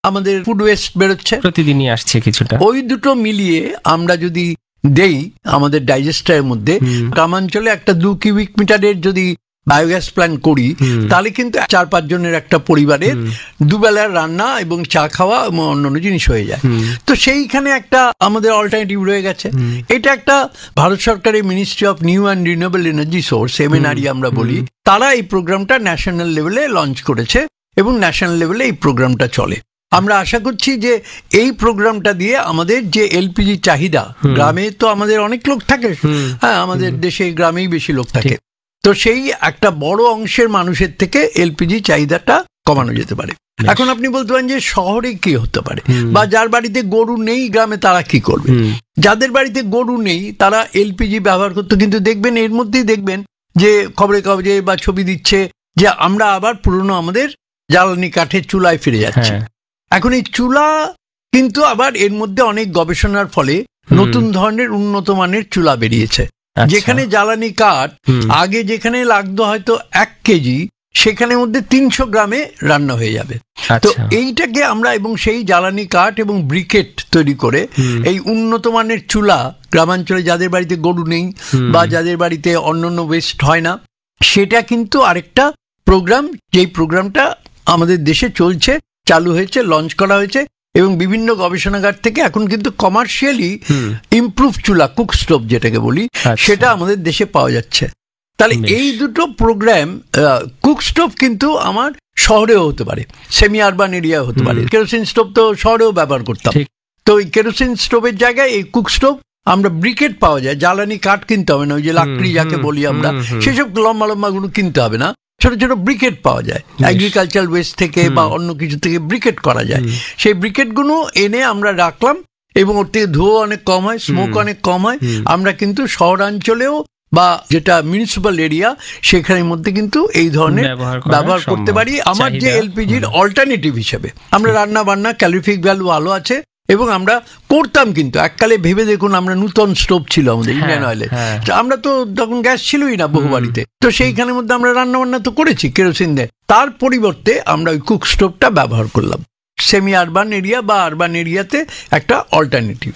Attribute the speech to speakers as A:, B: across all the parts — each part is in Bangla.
A: আমাদের ফুড ওয়েস্ট বেরোচ্ছে,
B: প্রতিদিনই আসছে কিছুটা।
A: ওই দুটো মিলিয়ে আমরা যদি দেই আমাদের ডাইজেস্টারের মধ্যে, গ্রামাঞ্চলে একটা 2 কিউবিক মিটারের যদি বায়োগ্যাস প্ল্যান্ট করি, তাহলে কিন্তু 4-5 জনের একটা পরিবারের দুবেলার রান্না এবং চা খাওয়া এবং অন্যান্য জিনিস হয়ে যায়। তো সেইখানে একটা আমাদের অল্টারনেটিভ রয়ে গেছে। এটা একটা ভারত সরকারের ministry of new and renewable energy source, MNRE আমরা বলি, তারা এই প্রোগ্রামটা ন্যাশনাল লেভেলে লঞ্চ করেছে এবং ন্যাশনাল লেভেলে এই প্রোগ্রামটা চলে। আমরা আশা করছি যে এই প্রোগ্রামটা দিয়ে আমাদের যে এলপিজি চাহিদা, গ্রামে তো আমাদের অনেক লোক থাকে, হ্যাঁ আমাদের দেশে গ্রামেই বেশি লোক থাকে, তো সেই একটা বড় অংশের মানুষের থেকে এলপিজি চাহিদাটা কমানো যেতে পারে। এখন আপনি বলতে পারেন যে শহরে কি হতে পারে, বা যার বাড়িতে গরু নেই গ্রামে তারা কি করবে। যাদের বাড়িতে গরু নেই তারা এলপিজি ব্যবহার করতে, কিন্তু দেখবেন এর মধ্যেই দেখবেন যে খবরের কাগজে বা ছবি দিচ্ছে যে আমরা আবার পুরনো আমাদের জ্বালানি কাঠের চুলায় ফিরে যাচ্ছি। এখন এই চুলা কিন্তু আবার এর মধ্যে অনেক গবেষণার ফলে নতুন ধরনের উন্নত মানের চুলা বেরিয়েছে, যেখানে জ্বালানি কাঠ আগে যেখানে লাগতো হয়তো 1 কেজি, সেখানের মধ্যে 300 গ্রামে রান্না হয়ে যাবে। তো এইটাকে আমরা এবং সেই জ্বালানি কাঠ এবং ব্রিকেট তৈরি করে এই উন্নত মানের চুলা গ্রামাঞ্চলে যাদের বাড়িতে গরু নেই বা যাদের বাড়িতে অন্যান্য ওয়েস্ট হয় না, সেটা কিন্তু আরেকটা প্রোগ্রাম, যেই প্রোগ্রামটা আমাদের দেশে চলছে, চালু হয়েছে, লঞ্চ করা হয়েছে এবং বিভিন্ন গবেষণাগার থেকে এখন কিন্তু কমার্শিয়ালি ইমপ্রুভ চুলা, কুক স্টোভ যেটাকে বলি, সেটা আমাদের দেশে পাওয়া যাচ্ছে। তাহলে এই দুটো প্রোগ্রাম, কুক স্টোভ কিন্তু আমার শহরেও হতে পারে, সেমি আরবান এরিয়া হতে পারে। কেরোসিন স্টোভ তো শহরেও ব্যবহার করতাম, তো এই কেরোসিন স্টোভের জায়গায় এই কুক স্টোভ আমরা ব্রিকেট পাওয়া যায়, জ্বালানি কাঠ কিনতে হবে না, ওই যে লাকড়ি যাকে বলি আমরা, সেসব লম্বা লম্বা গুলো কিনতে হবে না, ছোট ছোট ব্রিকেট পাওয়া যায় এগ্রিকালচার ওয়েস্ট থেকে বা অন্য কিছু থেকে ব্রিকেট করা যায়। সেই ব্রিকেটগুলো এনে আমরা রাখলাম এবং ওর থেকে ধোঁয়া অনেক কম হয়, স্মোক অনেক কম হয়। আমরা কিন্তু শহরাঞ্চলেও বা যেটা মিউনিসিপ্যাল এরিয়া সেখানের মধ্যে কিন্তু এই ধরনের ব্যবহার করতে পারি আমার যে এলপিজির অল্টারনেটিভ হিসেবে। আমরা রান্না বান্না ক্যালোরিফিক ভ্যালু ভালো আছে এবং আমরা করতাম, কিন্তু এককালে ভেবে দেখুন আমরা নূতন স্টোভ ছিল আমাদের ইন্ডিয়ান অয়েলে, আমরা তো তখন গ্যাস ছিলই না বহু বাড়িতে, তো সেইখানের মধ্যে আমরা রান্না বান্না তো করেছি কেরোসিন দিয়ে, তার পরিবর্তে আমরা ওই কুক স্টোভটা ব্যবহার করলাম সেমি আরবান এরিয়া বা আরবান এরিয়াতে একটা অল্টারনেটিভ।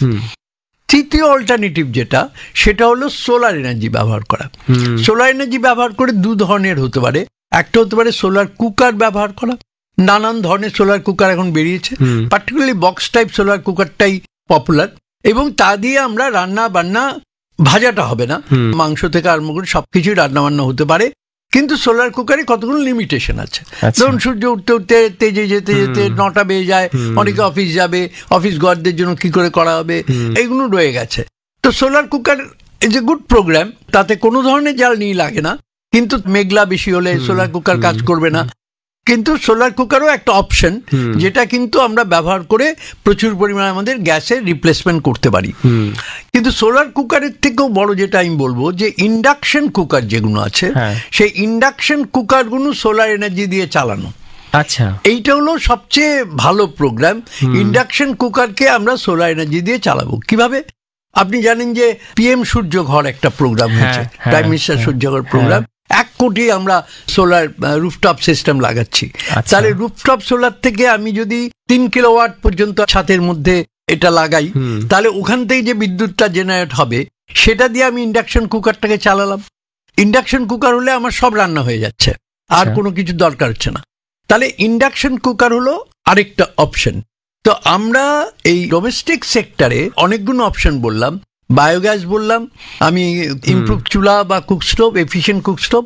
A: তৃতীয় অল্টারনেটিভ যেটা, সেটা হলো সোলার এনার্জি ব্যবহার করা। সোলার এনার্জি ব্যবহার করে 2 ধরনের হতে পারে। একটা হতে পারে সোলার কুকার ব্যবহার করা, নানান ধরনের সোলার কুকার এখন বেরিয়েছে, particularly box type solar কুকারটাই popular, এবং তা দিয়ে আমরা রান্না বান্না, ভাজাটা হবে না, মাংস থেকে আরম্ভ করে সবকিছুই রান্না বান্না হতে পারে। কিন্তু সোলার কুকারে কতগুলো লিমিটেশন আছে, ধরুন সূর্য উঠতে উঠতে তেজে যেতে যেতে 9টা বেজে যায়, অনেকে অফিস যাবে, অফিস গোয়ারদের জন্য কি করে করা হবে, এইগুলো রয়ে গেছে। তো solar cooker is a good programme, তাতে কোনো ধরনের জ্বালানি লাগে না, কিন্তু মেঘলা বেশি হলে সোলার কুকার কাজ করবে না। কিন্তু সোলার কুকারও একটা অপশন, যেটা কিন্তু আমরা ব্যবহার করে প্রচুর পরিমাণে আমাদের গ্যাসের রিপ্লেসমেন্ট করতে পারি। কিন্তু সোলার কুকারের থেকেও বড় যেটা আমি বলবো, যে ইন্ডাকশন কুকার যেগুলো আছে, সেই ইন্ডাকশন কুকারগুলো সোলার এনার্জি দিয়ে চালানো।
B: আচ্ছা,
A: এইটা হলো সবচেয়ে ভালো প্রোগ্রাম। ইন্ডাকশন কুকারকে আমরা সোলার এনার্জি দিয়ে চালাবো কিভাবে? আপনি জানেন যে PM সূর্যঘর একটা প্রোগ্রাম হয়েছে, প্রাইম মিনিস্টার সূর্যঘর প্রোগ্রাম, 1 কোটি আমরা সোলার রুফটপ সিস্টেম লাগাচ্ছি। তাহলে রুফটপ সোলার থেকে আমি যদি 3 কিলোওয়াট পর্যন্ত ছাদের মধ্যে এটা লাগাই, তাহলে ওখান থেকে যে বিদ্যুৎটা জেনারেট হবে সেটা দিয়ে আমি ইন্ডাকশন কুকারটাকে চালালাম। ইন্ডাকশন কুকার হলে আমার সব রান্না হয়ে যাচ্ছে, আর কোনো কিছু দরকার হচ্ছে না। তাহলে ইন্ডাকশন কুকার হলো আরেকটা অপশন। তো আমরা এই ডোমেস্টিক সেক্টরে অনেকগুলো অপশন বললাম, বায়োগ্যাস বললাম, আমি ইমপ্রুভ চুলা বা cook stove, efficient cook stove,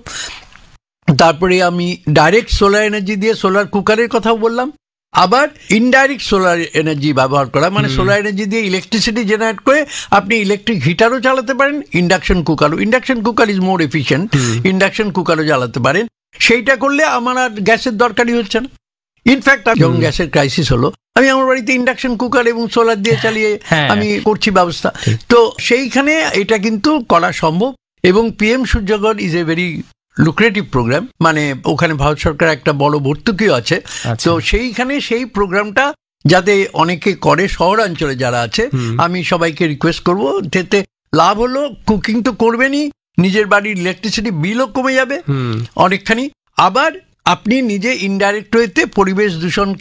A: তারপরে আমি ডাইরেক্ট সোলার এনার্জি দিয়ে সোলার কুকারের কথাও বললাম, আবার ইনডাইরেক্ট সোলার এনার্জি ব্যবহার করা, মানে সোলার এনার্জি দিয়ে ইলেকট্রিসিটি জেনারেট করে আপনি ইলেকট্রিক হিটারও চালাতে পারেন, induction কুকারও, induction cooker is more efficient, induction কুকারও চালাতে পারেন। সেইটা করলে আমার আর গ্যাসের দরকারই হচ্ছে না। ইনফ্যাক্ট যখন গ্যাসের ক্রাইসিস হলো, আমি আমার বাড়িতে ইন্ডাকশন কুকার এবং সোলার দিয়ে চালিয়ে আমি করছি ব্যবস্থা। তো সেইখানে এটা কিন্তু করা সম্ভব, এবং PM সূর্যঘর is a very lucrative programme, মানে ওখানে ভারত সরকার একটা বড় ভর্তুকিও আছে। তো সেইখানে সেই প্রোগ্রামটা যাতে অনেকে করে, শহরাঞ্চলে যারা আছে, আমি সবাইকে রিকোয়েস্ট করবো, এতে লাভ হলো কুকিং তো করবেনই, নিজের বাড়ির ইলেকট্রিসিটি বিলও কমে যাবে অনেকখানি, আবার আপনি নিজে ইনডাইরেক্ট ওয়েতে পরিবেশ দূষণকে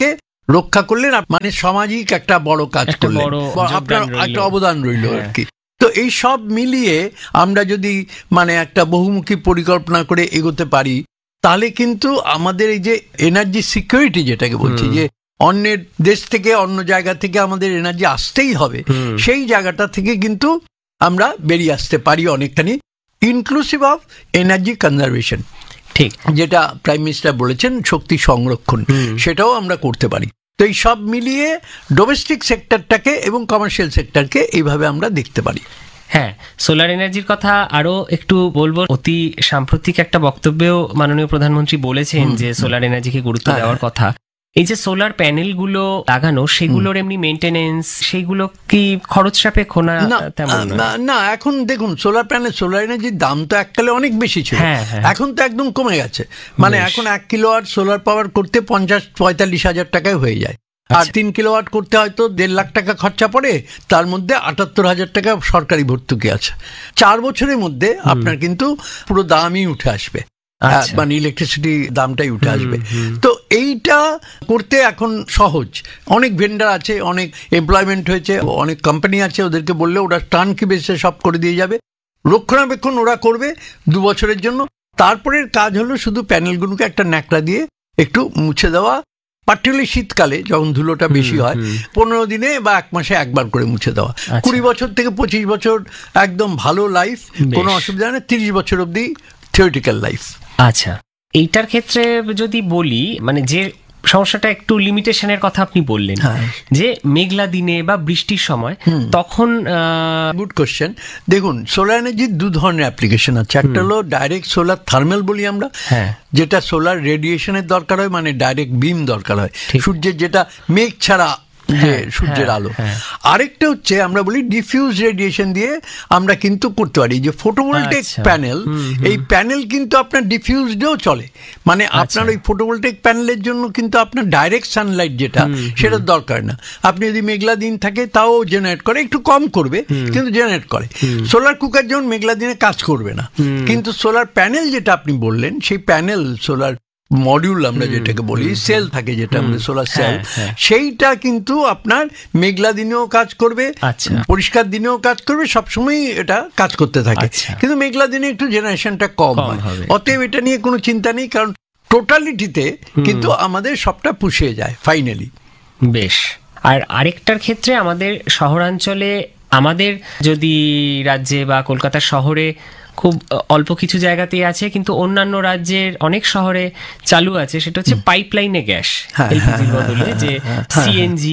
A: রক্ষা করলেন, মানে সামাজিক একটা বড় কাজ করলেন, আপনার একটা অবদান রইল আর কি। তো এই সব মিলিয়ে আমরা যদি মানে একটা বহুমুখী পরিকল্পনা করে এগোতে পারি, তাহলে কিন্তু আমাদের এই যে এনার্জি সিকিউরিটি যেটাকে বলছি, যে অন্যের দেশ থেকে অন্য জায়গা থেকে আমাদের এনার্জি আসতেই হবে, সেই জায়গাটা থেকে কিন্তু আমরা বেরিয়ে আসতে পারি অনেকখানি, ইনক্লুসিভ অফ এনার্জি কনজারভেশন।
B: ঠিক,
A: যেটা প্রাইম মিনিস্টার বলেছেন, শক্তি সংরক্ষণ, সেটাও আমরা করতে পারি। তো এই সব মিলিয়ে ডোমেস্টিক সেক্টরটাকে এবং কমার্শিয়াল সেক্টরকে এইভাবে আমরা দেখতে পারি।
B: হ্যাঁ, সোলার এনার্জির কথা আরো একটু বলবো। অতি সাম্প্রতিক একটা বক্তব্যেও মাননীয় প্রধানমন্ত্রী বলেছেন যে সোলার এনার্জিকে গুরুত্ব দেওয়ার কথা। এই যে সোলার প্যানেল গুলো লাগানো, সেগুলোর এমনি মেইনটেনেন্স, সেগুলো কি খরচ সাপেক্ষ না? তেমন
A: না, এখন দেখুন সোলার প্যানেল, সোলার এনার্জির দাম তো এককালে অনেক বেশি ছিল, এখন তো একদম কমে গেছে। মানে এখন 1 কিলোওয়াট সোলার পাওয়ার করতে 50-45 হাজার টাকায় হয়ে যায়, আর 3 কিলোওয়াট করতে হয়তো 1.5 লাখ টাকা খরচা পড়ে, তার মধ্যে 78 হাজার টাকা সরকারি ভর্তুকি আছে। 4 বছরের মধ্যে আপনার কিন্তু পুরো দামই উঠে আসবে, মানে ইলেকট্রিসিটি দামটাই উঠে আসবে। তো এইটা করতে এখন সহজ, অনেক ভেন্ডার আছে, অনেক এমপ্লয়মেন্ট হয়েছে, অনেক কোম্পানি আছে, ওদেরকে বললে ওরা টার্নকি বেসে সব করে দিয়ে যাবে। রক্ষণাবেক্ষণ ওরা করবে 2 বছরের জন্য। তারপরের কাজ হলো শুধু প্যানেলগুলোকে একটা ন্যাকড়া দিয়ে একটু মুছে দেওয়া, পার্টিকুলারলি শীতকালে যখন ধুলোটা বেশি হয়, 15 দিনে বা 1 মাসে একবার করে মুছে দেওয়া। 20 বছর থেকে 25 বছর একদম ভালো লাইফ, কোনো অসুবিধা নেই। 30 বছর অব্দি থিওরিটিক্যাল লাইফ।
B: আচ্ছা, এইটার ক্ষেত্রে যদি বলি, মানে যে সমস্যাটা একটু লিমিটেশনের কথা আপনি বললেন, যে মেঘলা দিনে বা বৃষ্টির সময়, তখন
A: গুড কোশ্চেন। দেখুন, সোলার এনার্জির 2 ধরনের অ্যাপ্লিকেশন আছে। একটা হলো ডাইরেক্ট সোলার থার্মাল বলি আমরা, যেটা সোলার রেডিয়েশনের দরকার হয়, মানে ডাইরেক্ট বিম দরকার হয় সূর্যের, যেটা মেঘ ছাড়া যে সূর্যের আলো। আরেকটা হচ্ছে আমরা বলি ডিফিউজ রেডিয়েশন দিয়ে আমরা কিন্তু করতে পারি, যে ফটোভোল্টেক প্যানেল। এই প্যানেল কিন্তু আপনার ডিফিউজডেও চলে, মানে আপনার ওই ফটোভোল্টেক প্যানেলের জন্য কিন্তু আপনার ডাইরেক্ট সানলাইট যেটা, সেটার দরকার না। আপনি যদি মেঘলা দিন থাকে তাও জেনারেট করে, একটু কম করবে কিন্তু জেনারেট করে। সোলার কুকার যেমন মেঘলা দিনে কাজ করবে না, কিন্তু সোলার প্যানেল যেটা আপনি বললেন, সেই প্যানেল সোলার মডিউল আমরা যেটাকে বলি, সেল থাকে যেটা আমাদের সোলার সেল, সেইটা কিন্তু আপনার মেঘলা দিনেও কাজ করবে, পরিষ্কার দিনেও কাজ করবে, সবসময় এটা কাজ করতে থাকে। কিন্তু মেঘলা দিনে একটু জেনারেশনটা কম হয়, অতএব এটা নিয়ে কোনো চিন্তা নেই, কারণ টোটালিটিতে কিন্তু আমাদের সবটা পুষিয়ে যায় ফাইনালি।
B: বেশ। আর আরেকটার ক্ষেত্রে আমাদের শহরাঞ্চলে, আমাদের যদি রাজ্যে বা কলকাতা শহরে খুব অল্প কিছু জায়গাতেই আছে, কিন্তু অন্যান্য রাজ্যের অনেক শহরে চালু আছে, সেটা হচ্ছে পাইপলাইনে গ্যাস, এলপিজির বদলে যে সিএনজি।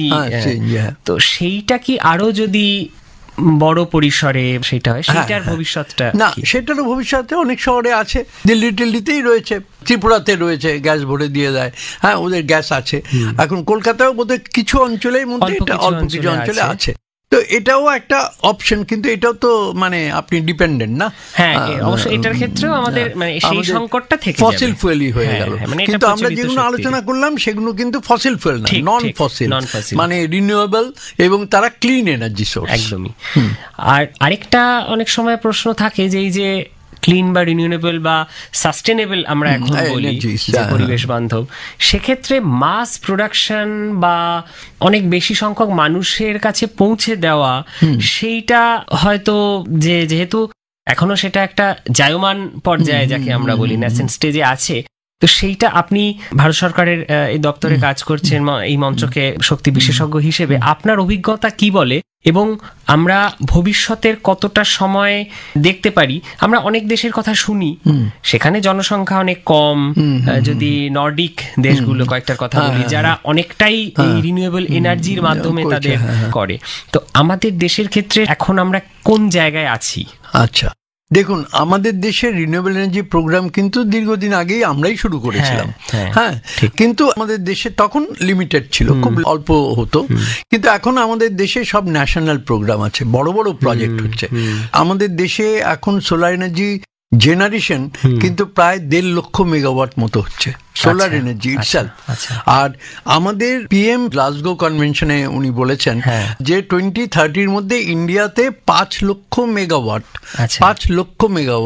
B: তো সেইটা কি আরো যদি বড় পরিসরে সেটা হয়, সেটার ভবিষ্যৎটা
A: না? সেটারও ভবিষ্যতে অনেক শহরে আছে, দিল্লিতেই রয়েছে, ত্রিপুরাতে রয়েছে, গ্যাস ভরে দিয়ে দেয়। হ্যাঁ, ওদের গ্যাস আছে। এখন কলকাতাও বোধহয় কিছু অঞ্চলের মধ্যে, অল্প কিছু অঞ্চলে আছে। তো এটাও একটা অপশন, কিন্তু এটাও তো মানে আপনি ডিপেন্ডেন্ট না।
B: হ্যাঁ, অবশ্যই এটার ক্ষেত্রেও আমাদের মানে সেই সংকটটা থেকে
A: ফসিল ফুয়েলই হয়ে গেল। কিন্তু আমরা যেগুলো আলোচনা করলাম সেগুলো কিন্তু ফসিল ফুয়েল না, নন ফসিল, মানে রিনিউয়েবল, এবং তারা ক্লিন এনার্জি সোর্স।
B: একদমই। আর আরেকটা অনেক সময় প্রশ্ন থাকে যে এই যে ক্লিন বা রিনিউয়েবল বা সাস্টেনেবল আমরা এখন বলি, যে পরিবেশ বান্ধব, সেক্ষেত্রে মাস প্রোডাকশন বা অনেক বেশি সংখ্যক মানুষের কাছে পৌঁছে দেওয়া, সেইটা হয়তো যেহেতু এখনো সেটা একটা জায়মান পর্যায়ে, যাকে আমরা বলি ন্যাসেন্ট স্টেজে আছে, তো সেইটা আপনি ভারত সরকারের এই দপ্তরে কাজ করছেন, এই মন্ত্রকে শক্তি বিশেষজ্ঞ হিসেবে আপনার অভিজ্ঞতা কি বলে, এবং আমরা ভবিষ্যতের কতটা সময় দেখতে পারি? আমরা অনেক দেশের কথা শুনি, সেখানে জনসংখ্যা অনেক কম, যদি নর্ডিক দেশগুলো কয়েকটার কথা বলি, যারা অনেকটাই এই রিনিউয়েবল এনার্জির মাধ্যমে তাদের করে। তো আমাদের দেশের ক্ষেত্রে এখন আমরা কোন জায়গায় আছি?
A: আচ্ছা, দেখুন, আমাদের দেশের রিনিউয়েবল এনার্জি প্রোগ্রাম কিন্তু দীর্ঘদিন আগেই আমরাই শুরু করেছিলাম। হ্যাঁ, কিন্তু আমাদের দেশে তখন লিমিটেড ছিল, খুব অল্প হতো। কিন্তু এখন আমাদের দেশে সব ন্যাশনাল প্রোগ্রাম আছে, বড় বড় প্রজেক্ট হচ্ছে। আমাদের দেশে এখন সোলার এনার্জি জেনারেশন কিন্তু প্রায় 1.5 লক্ষ মেগাওয়াট মতো হচ্ছে সোলার এনার্জি ইটসেলফ। আর আমাদের পিএম গ্লাসগো কনভেনশনে উনি বলেছেন যে 2030 মধ্যে ইন্ডিয়াতে 5 লক্ষ মেগাওয়াট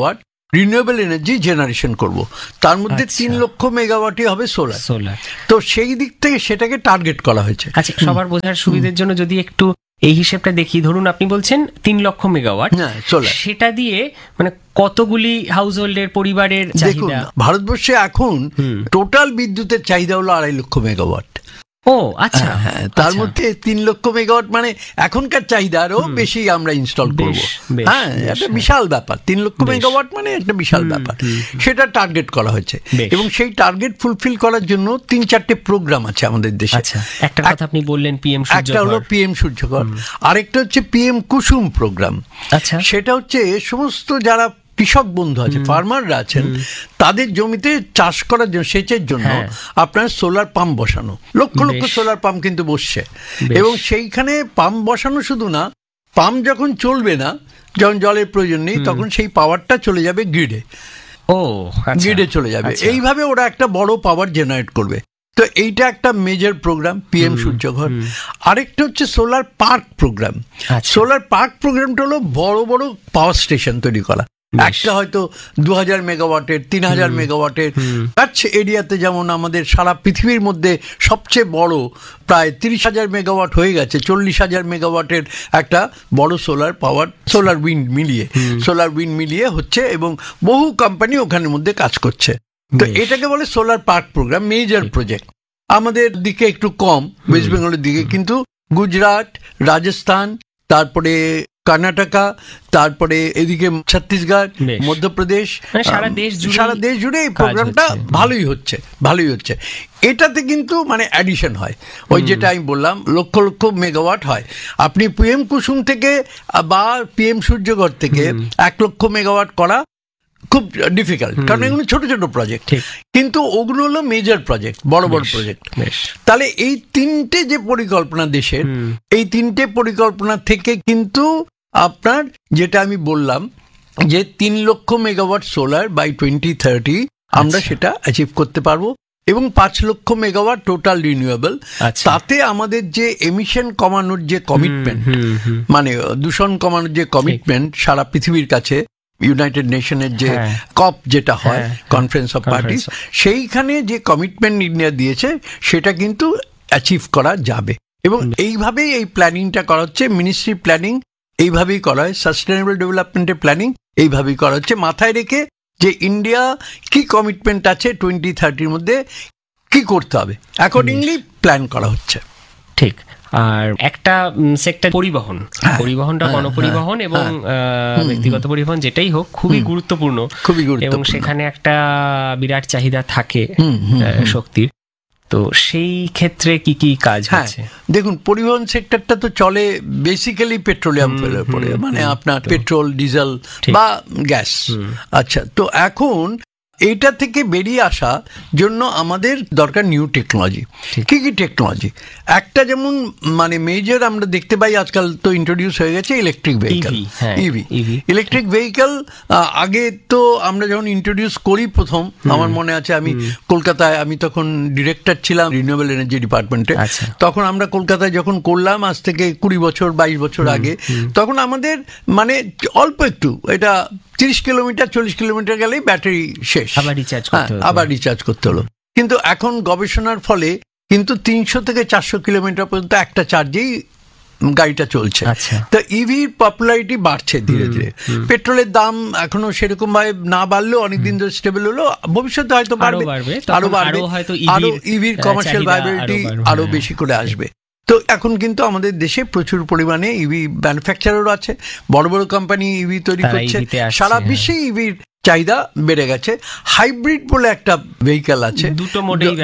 A: রিনিউয়েবল এনার্জি জেনারেশন করব, তার মধ্যে 3 লক্ষ মেগাওয়াটই হবে সোলার। তো সেই দিক থেকে সেটাকে টার্গেট করা হয়েছে।
B: আচ্ছা, সবার বোঝার সুবিধার জন্য যদি একটু এই হিসেবটা দেখি, ধরুন আপনি বলছেন 3 লক্ষ মেগাওয়াট, সেটা দিয়ে মানে কতগুলি হাউস হোল্ডের পরিবারের চাহিদা?
A: ভারতবর্ষে এখন টোটাল বিদ্যুতের চাহিদা হলো 2.5 লক্ষ মেগাওয়াট।
B: ও আচ্ছা,
A: হ্যাঁ, তার মধ্যে 3 লক্ষ মেগাওয়াট মানে এখনকার চাহিদা আরো বেশি আমরা ইনস্টল করব। হ্যাঁ, একটা বিশাল ব্যাপার, 3 লক্ষ মেগাওয়াট মানে একটা বিশাল ব্যাপার। সেটা টার্গেট করা হয়েছে এবং সেই টার্গেট ফুলফিল করার জন্য 3-4টে প্রোগ্রাম আছে আমাদের দেশে।
B: একটা কথা আপনি বললেন পিএম সূর্যঘর,
A: একটা হলো পিএম সূর্যঘর, আরেকটা হচ্ছে পিএম কুসুম প্রোগ্রাম।
B: আচ্ছা,
A: সেটা হচ্ছে সমস্ত যারা কৃষক বন্ধু আছে, ফার্মাররা আছেন, তাদের জমিতে চাষ করার জন্য, সেচের জন্য আপনার সোলার পাম্প বসানো, লক্ষ লক্ষ সোলার পাম্প কিন্তু বসছে। এবং সেইখানে পাম্প বসানো শুধু না, পাম্প যখন চলবে না, যখন জলের প্রয়োজন নেই, তখন সেই পাওয়ারটা চলে যাবে গ্রিডে। গ্রিডে চলে যাবে। এইভাবে ওরা একটা বড় পাওয়ার জেনারেট করবে। তো এইটা একটা মেজর প্রোগ্রাম পিএম সূর্যঘর। আরেকটা হচ্ছে solar park programme. Solar park প্রোগ্রামটা হলো বড় বড় পাওয়ার স্টেশন তৈরি করা। একটা হয়তো 2000 মেগাওয়াটের, 3000 মেগাওয়াটের। কাছ এরিয়াতে যেমন আমাদের সারা পৃথিবীর মধ্যে সবচেয়ে বড় প্রায় 30,000 মেগাওয়াট হয়ে গেছে, 40,000 মেগাওয়াটের একটা বড় সোলার পাওয়ার, সোলার উইন্ড মিলিয়ে হচ্ছে এবং বহু কোম্পানি ওখানের মধ্যে কাজ করছে। তো এটাকে বলে solar park programme, major project. আমাদের দিকে একটু কম, ওয়েস্ট বেঙ্গলের দিকে, কিন্তু গুজরাট, রাজস্থান, তারপরে কর্ণাটকা, তারপরে এদিকে ছত্তিশগড়, মধ্যপ্রদেশ, সারা দেশ জুড়ে এই প্রোগ্রামটা ভালোই হচ্ছে। এটাতে কিন্তু মানে অ্যাডিশন হয়, ওই যেটা আমি বললাম লক্ষ লক্ষ মেগাওয়াট হয়। আপনি পিএম কুসুম থেকে বা পিএম সূর্যঘর থেকে 1 লক্ষ মেগাওয়াট করা খুব ডিফিকাল্ট, কারণ এগুলো ছোট ছোট প্রজেক্ট, কিন্তু ওগুলো হলো মেজর প্রজেক্ট, বড় বড় প্রজেক্ট। তাহলে এই 3টে যে পরিকল্পনা দেশের, এই 3টে পরিকল্পনা থেকে কিন্তু আপনার যেটা আমি বললাম যে 3 লক্ষ মেগাওয়াট সোলার বাই 2030 আমরা সেটা অ্যাচিভ করতে পারবো, এবং 5 লক্ষ মেগাওয়াট টোটাল রিনিউয়েবল। তাতে আমাদের যে এমিশন কমানোর যে কমিটমেন্ট, মানে দূষণ কমানোর যে কমিটমেন্ট সারা পৃথিবীর কাছে, ইউনাইটেড নেশনের যে কপ যেটা হয়, কনফারেন্স অফ পার্টিস, সেইখানে যে কমিটমেন্ট ইন্ডিয়া দিয়েছে সেটা কিন্তু অ্যাচিভ করা যাবে। এবং এইভাবেই এই প্ল্যানিংটা করা হচ্ছে, মিনিস্ট্রি প্ল্যানিং এইভাবেই করা হয়, সাস্টেনেবল ডেভেলপমেন্টের প্ল্যানিং এইভাবেই করা হচ্ছে, মাথায় রেখে যে ইন্ডিয়া কি কমিটমেন্ট আছে 2030 মধ্যে কি করতে হবে, অ্যাকর্ডিংলি প্ল্যান করা হচ্ছে।
B: ঠিক। আর একটা সেক্টর পরিবহনটা গণপরিবহন এবং ব্যক্তিগত পরিবহন যেটাই হোক খুবই গুরুত্বপূর্ণ, এবং সেখানে একটা বিরাট চাহিদা থাকে শক্তির। তো সেই ক্ষেত্রে কি কি কাজ হচ্ছে?
A: দেখুন, পরিবহন সেক্টরটা তো চলে বেসিক্যালি পেট্রোলিয়াম ফুয়েলের উপরে, মানে আপনার পেট্রোল, ডিজেল বা গ্যাস। আচ্ছা, তো এখন এইটা থেকে বেরিয়ে আসা জন্য আমাদের দরকার নিউ টেকনোলজি। কি কি টেকনোলজি? একটা যেমন মানে মেজর আমরা দেখতে পাই আজকাল তো ইন্ট্রোডিউস হয়ে গেছে electric vehicle, EV. Electric vehicle আগে তো আমরা যখন ইন্ট্রোডিউস করি প্রথম, আমার মনে আছে আমি কলকাতায়, আমি তখন ডিরেক্টর ছিলাম রিনিউয়েবল এনার্জি ডিপার্টমেন্টে, তখন আমরা কলকাতায় যখন করলাম আজ থেকে 20-22 বছর আগে, তখন আমাদের মানে অল্প একটু, এটা 30 কিলোমিটার 40 কিলোমিটার গেলেই ব্যাটারি শেষ, আবার রিচার্জ করতে হলো। কিন্তু এখন গবেষণার ফলে কিন্তু 300 থেকে 400 কিলোমিটার পর্যন্ত একটা চার্জেই গাড়িটা চলছে। তো ইভির পপুলারিটি বাড়ছে ধীরে ধীরে। পেট্রোলের দাম এখনো সেরকম ভাবে না বাড়লেও অনেকদিন ধরে স্টেবল হলো, ভবিষ্যতে হয়তো বাড়বে, আরো ইভির কমার্শিয়াল ভাইবিলিটি আরো বেশি করে আসবে। তো এখন কিন্তু আমাদের দেশে প্রচুর পরিমাণে ইভি ম্যানুফ্যাকচারারও আছে, বড় বড় কোম্পানি ইভি তৈরি করছে, সারা বিশ্বে ইভির চাহিদা বেড়ে গেছে। হাইব্রিড বলে একটা ভেহিকেল আছে, দুটো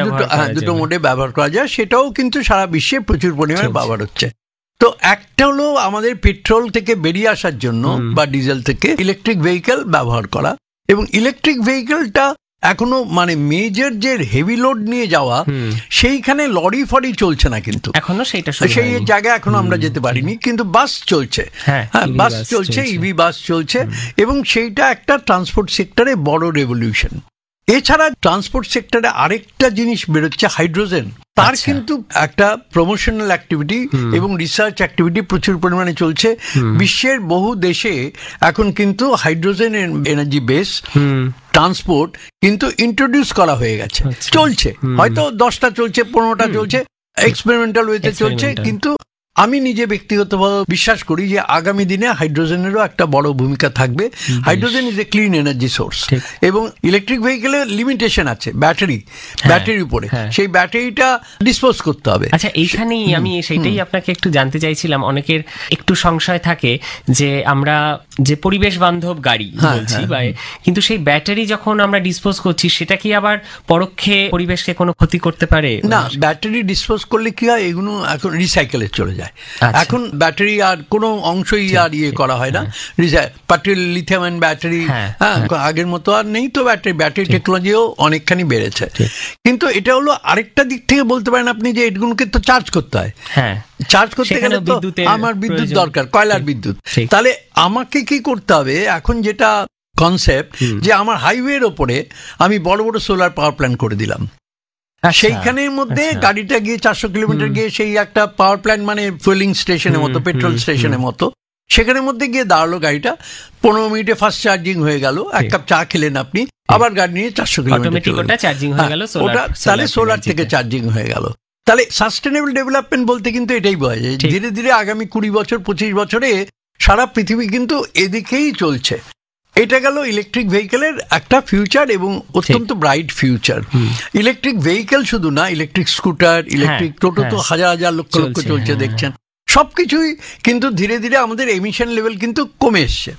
A: মোডে ব্যবহার করা যায়, সেটাও কিন্তু সারা বিশ্বে প্রচুর পরিমাণে ব্যবহার হচ্ছে। তো একটা হলো আমাদের পেট্রোল থেকে বেরিয়ে আসার জন্য বা ডিজেল থেকে ইলেকট্রিক ভেহিকেল ব্যবহার করা, এবং ইলেকট্রিক ভেহিকেলটা এখনো মানে মেজর যে হেভি লোড নিয়ে যাওয়া, সেইখানে লরি ফরি চলছে না, কিন্তু এখনো সেই জায়গায় এখনো আমরা যেতে পারিনি, কিন্তু বাস চলছে, বাস চলছে, ইভি বাস চলছে, এবং সেইটা একটা ট্রান্সপোর্ট সেক্টরে বড় রেভলিউশন। এছাড়া ট্রান্সপোর্ট সেক্টরে আরেকটা জিনিস বেরোচ্ছে, হাইড্রোজেন। তার কিন্তু একটা প্রমোশনাল অ্যাক্টিভিটি এবং রিসার্চ অ্যাক্টিভিটি প্রচুর পরিমাণে চলছে। বিশ্বের বহু দেশে এখন কিন্তু হাইড্রোজেন এনার্জি বেস ট্রান্সপোর্ট কিন্তু ইন্ট্রোডিউস করা হয়ে গেছে, চলছে, হয়তো 10টা চলছে, 15টা চলছে, এক্সপেরিমেন্টাল ওয়েতে চলছে। কিন্তু আমি নিজে ব্যক্তিগতভাবে বিশ্বাস করি যে আগামী দিনে হাইড্রোজেনেরও একটা বড় ভূমিকা থাকবে। Hydrogen is a clean energy source, এবং ইলেকট্রিক ভেহিকেলের লিমিটেশন আছে ব্যাটারির উপরে, সেই ব্যাটারিটা ডিসপোজ করতে হবে।
B: আচ্ছা, এইখানেই আমি সেটাই আপনাকে একটু জানতে চাইছিলাম। অনেকের একটু সংশয় থাকে যে আমরা যে পরিবেশ বান্ধব গাড়ি বলছি, কিন্তু সেই ব্যাটারি যখন আমরা ডিসপোজ করছি, সেটা কি আবার পরোক্ষে পরিবেশকে কোনো ক্ষতি করতে পারে?
A: না, ব্যাটারি ডিসপোজ করলে কি হয়, এগুলো এখন রিসাইকেলে চলে যায়। এখন ব্যাটারি আর কোনো অংশই আর করা হয় না, পার্টিকুলার লিথিয়াম আয়ন ব্যাটারি আগের মতো আর নেই। তো ব্যাটারি টেকনোলজিও অনেকখানি বেড়েছে, কিন্তু এটা হলো আরেকটা দিক থেকে বলতে পারেন আপনি যে এগুলোকে তো চার্জ করতে হয়। চার্জ করতে গেলে তো আমার বিদ্যুৎ দরকার, কয়লার বিদ্যুৎ। তাহলে আমাকে কি করতে হবে এখন, যেটা কনসেপ্ট, যে আমার হাইওয়ের ওপরে আমি বড় বড় সোলার পাওয়ার প্ল্যান্ট করে দিলাম। সেইখানের মধ্যে গাড়িটা গিয়ে 400 কিলোমিটার গিয়ে সেই একটা পাওয়ার প্ল্যান্ট, মানে ফুয়েলিং স্টেশনের মতো, পেট্রোল স্টেশনের মতো, সেখানের মধ্যে গিয়ে দাঁড়ালো গাড়িটা, 15 মিনিটে ফার্স্ট চার্জিং হয়ে গেল, এক কাপ চা খেলেন আপনি, আবার গাড়ি নিয়ে 400 কিলোমিটার চার্জিং হয়ে গেল, তাহলে সোলার থেকে চার্জিং হয়ে গেল। তাহলে সাস্টেনেবল ডেভেলপমেন্ট বলতে কিন্তু এটাই বোঝা যায়। ধীরে ধীরে আগামী 20 বছর 25 বছরে সারা পৃথিবী কিন্তু এদিকেই চলছে। এটা গেল ইলেকট্রিক ভেহিকেলের একটা ফিউচার, এবং অত্যন্ত ব্রাইট ফিউচার। ইলেকট্রিক ভেহিকেল শুধু না, ইলেকট্রিক স্কুটার, ইলেকট্রিক টোটো তো হাজার হাজার লক্ষ লক্ষ চলছে, দেখছেন। সবকিছুই কিন্তু ধীরে ধীরে আমাদের এমিশন লেভেল কিন্তু কমে এসছে।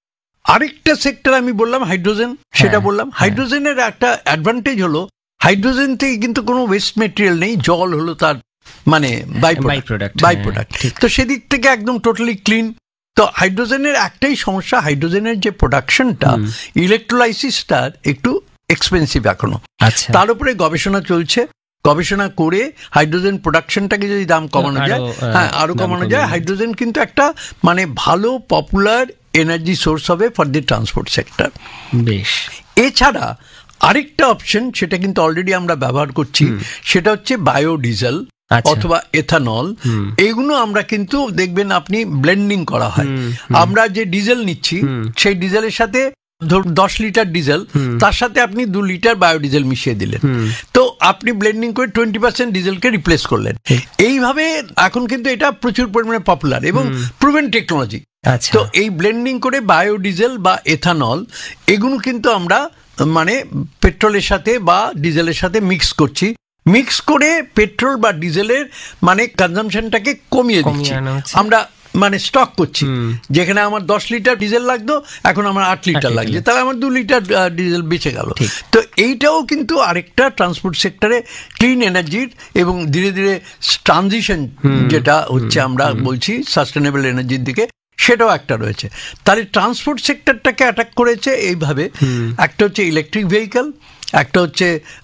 A: আরেকটা সেক্টর আমি বললাম হাইড্রোজেন, সেটা বললাম। হাইড্রোজেনের একটা অ্যাডভান্টেজ হলো, হাইড্রোজেন থেকে কিন্তু কোনো ওয়েস্ট মেটেরিয়াল নেই, জল হলো তার মানে বাই প্রোডাক্ট। তো সেদিক থেকে একদম টোটালি ক্লিন। তো হাইড্রোজেনের একটাই সমস্যা, হাইড্রোজেনের যে প্রোডাকশনটা, ইলেকট্রোলাইসিসটা একটু এক্সপেন্সিভ এখনো। তার উপরে গবেষণা চলছে, গবেষণা করে হাইড্রোজেন প্রোডাকশনটাকে যদি দাম কমানো যায়, আরো কমানো যায়, হাইড্রোজেন কিন্তু একটা মানে ভালো পপুলার এনার্জি সোর্স হবে ফর দি ট্রান্সপোর্ট সেক্টর।
B: বেশ।
A: এছাড়া আরেকটা অপশন, সেটা কিন্তু অলরেডি আমরা ব্যবহার করছি, সেটা হচ্ছে বায়োডিজেল অথবা এথানল। এইগুলো আমরা কিন্তু দেখবেন আপনি ব্লেন্ডিং করা হয়। আমরা যে ডিজেল নিচ্ছি, সেই ডিজেলের সাথে 10 লিটার ডিজেল, তার সাথে আপনি 2 লিটার বায়োডিজেল মিশিয়ে দিলেন, তো আপনি ব্লেন্ডিং করে 20% ডিজেলকে রিপ্লেস করলেন। এইভাবে এখন কিন্তু এটা প্রচুর পরিমাণে পপুলার এবং প্রুভেন টেকনোলজি। তো এই ব্লেন্ডিং করে বায়োডিজেল বা এথানল, এগুলো কিন্তু আমরা মানে পেট্রোলের সাথে বা ডিজেলের সাথে মিক্স করছি, মিক্স করে পেট্রোল বা ডিজেলের মানে কনজাম্পশনটাকে কমিয়ে দিচ্ছি আমরা, মানে স্টক করছি। যেখানে আমার 10 লিটার ডিজেল লাগতো, এখন আমার 8 লিটার লাগছে, তাহলে আমার 2 লিটার ডিজেল বেঁচে গেল। তো এইটাও কিন্তু আরেকটা ট্রান্সপোর্ট সেক্টরে ক্লিন এনার্জির এবং ধীরে ধীরে ট্রানজিশন যেটা হচ্ছে আমরা বলছি সাস্টেনেবল এনার্জির দিকে, সেটাও একটা রয়েছে। তাহলে ট্রান্সপোর্ট সেক্টরটাকে অ্যাটাক করেছে এইভাবে, একটা হচ্ছে ইলেকট্রিক ভেহিকেল, একটা হচ্ছে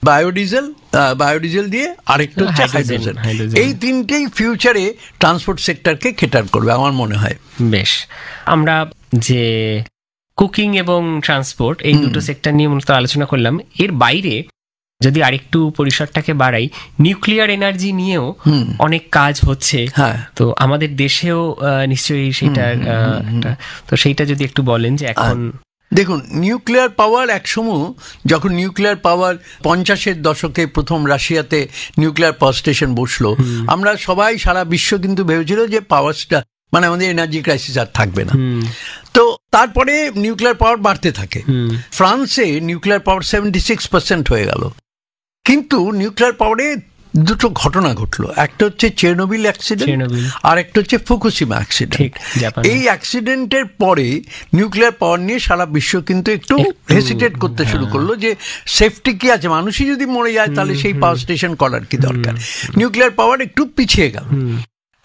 A: বায়োডিজেল দিয়ে, আরেকটা হচ্ছে হাইড্রোজেন। এই তিনটেই ফিউচারে ট্রান্সপোর্ট সেক্টরকে খেটার করবে আমার মনে হয়।
B: বেশ, আমরা যে কুকিং এবং ট্রান্সপোর্ট এই দুটো সেক্টর নিয়ে মূলত আলোচনা করলাম। এর বাইরে যদি আরেকটু পরিসরটাকে বাড়াই, নিউক্লিয়ার এনার্জি নিয়েও অনেক কাজ হচ্ছে, তো আমাদের দেশেও নিশ্চয়ই সেটার, তো সেইটা যদি একটু বলেন যে এখন
A: দেখুন, নিউক্লিয়ার পাওয়ার একসময়, যখন নিউক্লিয়ার পাওয়ার 50-এর দশকে প্রথম রাশিয়াতে নিউক্লিয়ার পাওয়ার স্টেশন বসলো, আমরা সবাই সারা বিশ্ব কিন্তু ভেবেছিল যে পাওয়ারটা মানে আমাদের এনার্জি ক্রাইসিস আর থাকবে না। তো তারপরে নিউক্লিয়ার পাওয়ার বাড়তে থাকে। ফ্রান্সে নিউক্লিয়ার পাওয়ার 76% হয়ে গেল। কিন্তু নিউক্লিয়ার পাওয়ারে দুটো ঘটনা ঘটলো, একটা হচ্ছে চেরনোবিল অ্যাক্সিডেন্ট, আর একটা হচ্ছে ফুকুশিমা অ্যাক্সিডেন্ট। এই অ্যাক্সিডেন্টের পরে নিউক্লিয়ার পাওয়ার নিয়ে সারা বিশ্ব কিন্তু একটু হেসিটেট করতে শুরু করলো যে সেফটি কি আছে, মানুষই যদি মরে যায় তাহলে সেই পাওয়ার স্টেশন করার কি দরকার। নিউক্লিয়ার পাওয়ার একটু পিছিয়ে গেল।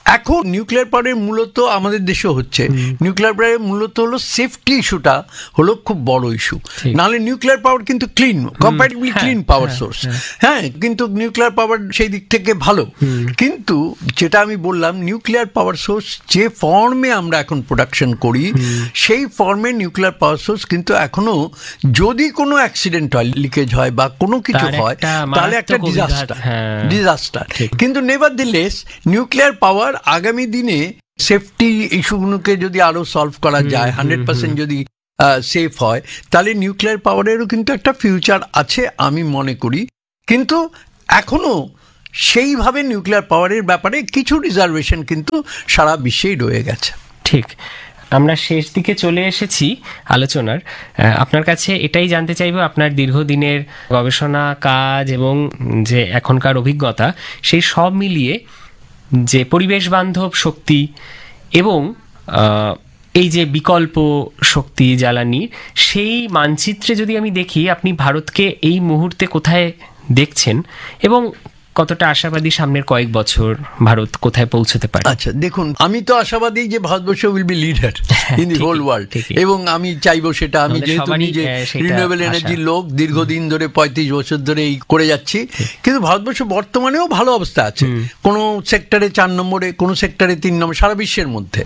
A: এখন নিউক্লিয়ার পাওয়ারের মূলত আমাদের দেশে হচ্ছে, নিউক্লিয়ার পাওয়ারের মূলত হলো সেফটি ইস্যুটা হলো খুব বড় ইস্যু। নাহলে নিউক্লিয়ার পাওয়ার কিন্তু clean, comparatively clean power source, হ্যাঁ, কিন্তু নিউক্লিয়ার পাওয়ার সেই দিক থেকে ভালো। কিন্তু যেটা আমি বললাম, নিউক্লিয়ার পাওয়ার সোর্স যে ফর্মে আমরা এখন প্রোডাকশন করি, সেই ফর্মে নিউক্লিয়ার পাওয়ার সোর্স কিন্তু এখনো যদি কোনো অ্যাক্সিডেন্ট হয়, লিকেজ হয় বা কোনো কিছু হয়, তাহলে একটা ডিজাস্টার। কিন্তু নেভারদিলেস নিউক্লিয়ার পাওয়ার আগামী দিনে সেফটি ইস্যুগুলোকে যদি আরো সলভ করা যায়, 100% যদি সেফ হয়, তাহলে নিউক্লিয়ার পাওয়ারেরও কিন্তু একটা ফিউচার আছে আমি মনে করি। কিন্তু এখনো সেইভাবে নিউক্লিয়ার পাওয়ারের ব্যাপারে কিছু রিজার্ভেশন কিন্তু সারা বিশ্বেই রয়ে গেছে।
B: ঠিক, আমরা শেষ দিকে চলে এসেছি আলোচনার। আপনার কাছে এটাই জানতে চাইব, আপনার দীর্ঘদিনের গবেষণা কাজ এবং যে এখনকার অভিজ্ঞতা, সেই সব মিলিয়ে যে পরিবেশ বান্ধব শক্তি এবং এই যে বিকল্প শক্তি জ্বালানি, সেই মানচিত্রে যদি আমি দেখি, আপনি ভারতকে এই মুহূর্তে কোথায় দেখছেন এবং কতটা আশাবাদী সামনের কয়েক বছর ভারত কোথায় পৌঁছতে পারে?
A: আচ্ছা, দেখুন, আমি তো আশাবাদী যে Bharatvarsha will be leader in the whole world, এবং আমি চাইবো সেটা। আমি যেহেতু নিজে রিনিউয়েবল এনার্জির লোক, দীর্ঘদিন ধরে 35 বছর ধরে এই করে যাচ্ছি, কিন্তু ভারতবর্ষ বর্তমানেও ভালো অবস্থা আছে। কোনো সেক্টরে 4 নম্বরে, কোনো সেক্টরে 3 নম্বর, সারা বিশ্বের মধ্যে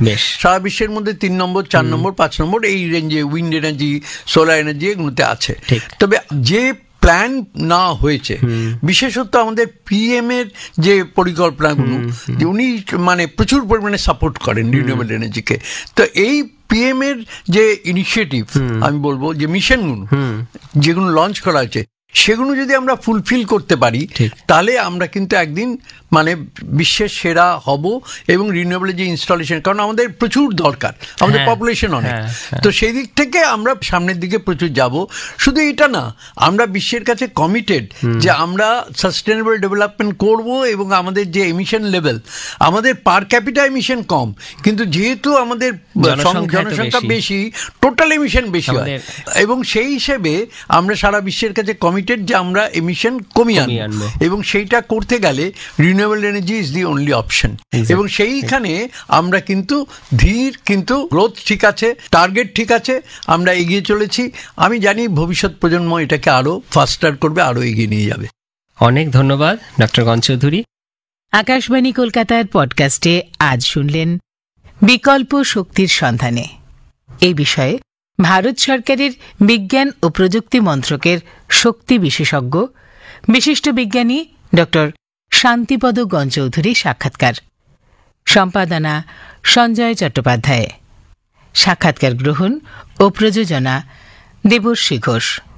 A: 3 নম্বর, 4 নম্বর, 5 নম্বর এই রেঞ্জে উইন্ড এনার্জি, সোলার এনার্জি এগুলোতে আছে। তবে যে প্ল্যান না হয়েছে, বিশেষত আমাদের পিএম এর যে পরিকল্পনাগুলো, উনি মানে প্রচুর পরিমাণে সাপোর্ট করেন রিনিউয়েবল এনার্জিকে। তো এই পিএম এর যে ইনিশিয়েটিভ, আমি বলবো যে মিশনগুলো যেগুলো লঞ্চ করা হয়েছে, সেগুলো যদি আমরা ফুলফিল করতে পারি, তাহলে আমরা কিন্তু একদিন মানে বিশ্বের সেরা হব। এবং রিনিউয়েবল যে ইনস্টলেশন, কারণ আমাদের প্রচুর দরকার, আমাদের পপুলেশন অনেক, তো সেই দিক থেকে আমরা সামনের দিকে প্রচুর যাব। শুধু এটা না, আমরা বিশ্বের কাছে কমিটেড যে আমরা সাস্টেনেবল ডেভেলপমেন্ট করব, এবং আমাদের যে এমিশন লেভেল, আমাদের পার ক্যাপিটা এমিশন কম, কিন্তু যেহেতু আমাদের জনসংখ্যা বেশি, টোটাল এমিশন বেশি হয়, এবং সেই হিসেবে আমরা সারা বিশ্বের কাছে কমিটেড যে আমরা এমিশন কমিয়ে আনবো। এবং সেইটা করতে গেলে renewable energy is the only option. এবং সেইখানে আমরা কিন্তু ধীর, কিন্তু গ্রোথ ঠিক আছে, টার্গেট ঠিক আছে, আমরা এগিয়ে চলেছি। আমি জানি ভবিষ্যৎ প্রজন্ম এটাকে আরো ফাস্টার করবে, আরো এগিয়ে নিয়ে যাবে।
B: অনেক ধন্যবাদ ডক্টর গণ চৌধুরী।
C: আকাশবাণী কলকাতার পডকাস্টে আজ শুনলেন বিকল্প শক্তির সন্ধানে। এই বিষয়ে ভারত সরকারের বিজ্ঞান ও প্রযুক্তি মন্ত্রকের শক্তি বিশেষজ্ঞ বিশিষ্ট বিজ্ঞানী ডক্টর শান্তিপদ গণ চৌধুরীর সাক্ষাৎকার। সম্পাদনা সঞ্জয় চট্টোপাধ্যায়। সাক্ষাৎকার গ্রহণ ও প্রযোজনা দেবশ্রী ঘোষ।